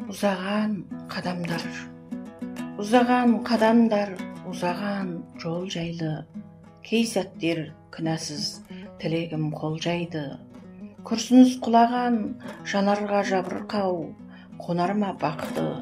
Ұзаған қадамдар, ұзаған қадамдар, ұзаған жол жайлы, кей сәттер кінәсіз тілегім қол жайды. Күрсініс құлаған жанарға жабырқау, қонар ма бақты